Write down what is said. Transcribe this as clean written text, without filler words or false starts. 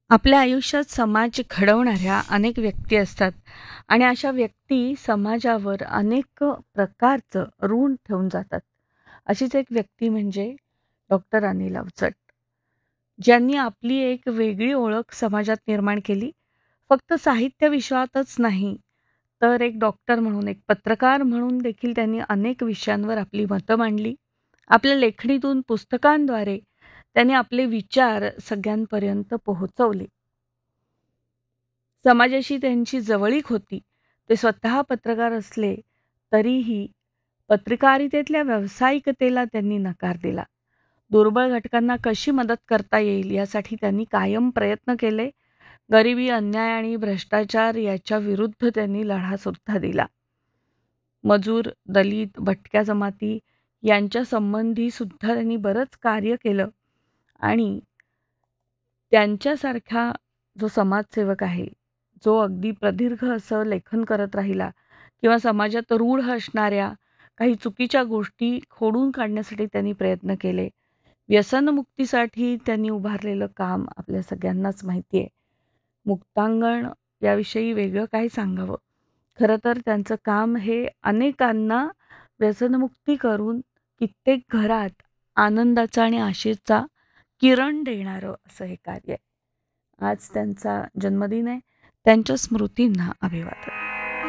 आपल्या आयुष्यात समाज घडवणाऱ्या अनेक व्यक्ती असतात आणि अशा व्यक्ती समाजावर अनेक प्रकारचं ऋण ठेवून जातात. अशीच एक व्यक्ती म्हणजे डॉक्टर अनिल अवचट, ज्यांनी आपली एक वेगळी ओळख समाजात निर्माण केली. फक्त साहित्य विश्वातच नाही, तर एक डॉक्टर म्हणून, एक पत्रकार म्हणून देखील त्यांनी अनेक विषयांवर आपली मतं मांडली. आपल्या लेखणीतून, पुस्तकांद्वारे त्यांनी आपले विचार सगळ्यांपर्यंत पोहोचवले. समाजाशी त्यांची जवळीक होती. ते स्वतः पत्रकार असले तरीही पत्रकारितेतल्या व्यावसायिकतेला त्यांनी नकार दिला. दुर्बळ घटकांना कशी मदत करता येईल यासाठी त्यांनी कायम प्रयत्न केले. गरिबी, अन्याय आणि भ्रष्टाचार याच्या विरुद्ध त्यांनी लढासुद्धा दिला. मजूर, दलित, भटक्या जमाती यांच्या संबंधी सुद्धा त्यांनी बरंच कार्य केलं आणि त्यांच्यासारखा जो समाजसेवक आहे, जो अगदी प्रदीर्घ असं लेखन करत राहिला किंवा समाजात रूढ असणाऱ्या काही चुकीच्या गोष्टी खोडून काढण्यासाठी त्यांनी प्रयत्न केले. व्यसनमुक्तीसाठी त्यांनी उभारलेलं काम आपल्या सगळ्यांनाच माहिती आहे. मुक्तांगण याविषयी वेगळं काय सांगावं? खरं तर त्यांचं काम हे अनेकांना व्यसनमुक्ती करून कित्येक घरात आनंदाचा आणि आशेचा किरण देणारं असं हे कार्य आहे. आज त्यांचा जन्मदिन आहे. त्यांच्या स्मृतींना अभिवादन.